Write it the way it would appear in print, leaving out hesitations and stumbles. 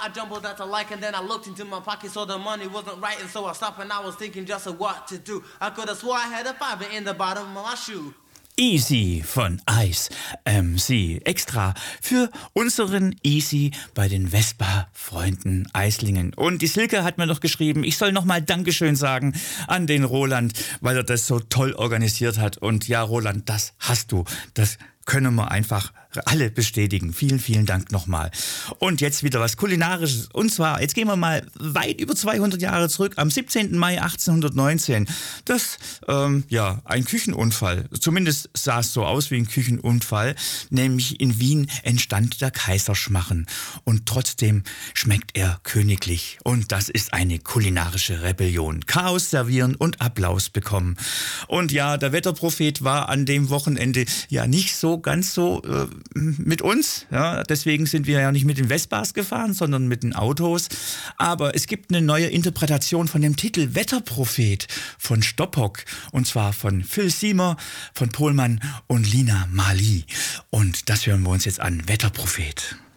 I jumbled that to like, and then I looked into my pocket, so the money wasn't right, and so I stopped and I was thinking just of what to do. I could have swore I had a fiver in the bottom of my shoe. Easy von Ice MC. Extra für unseren Easy bei den Vespa-Freunden Eislingen. Und die Silke hat mir noch geschrieben, ich soll nochmal Dankeschön sagen an den Roland, weil er das so toll organisiert hat. Und ja, Roland, das hast du. Das können wir einfach alle bestätigen. Vielen, vielen Dank nochmal. Und jetzt wieder was Kulinarisches. Und zwar, jetzt gehen wir mal weit über 200 Jahre zurück. Am 17. Mai 1819. Das, ein Küchenunfall. Zumindest sah es so aus wie ein Küchenunfall. Nämlich in Wien entstand der Kaiserschmarren. Und trotzdem schmeckt er königlich. Und das ist eine kulinarische Rebellion. Chaos servieren und Applaus bekommen. Und ja, der Wetterprophet war an dem Wochenende ja nicht so ganz so mit uns. Ja, deswegen sind wir ja nicht mit den Vespas gefahren, sondern mit den Autos. Aber es gibt eine neue Interpretation von dem Titel Wetterprophet von Stoppock. Und zwar von Phil Seymour, von Pohlmann und Lina Marley. Und das hören wir uns jetzt an. Wetterprophet.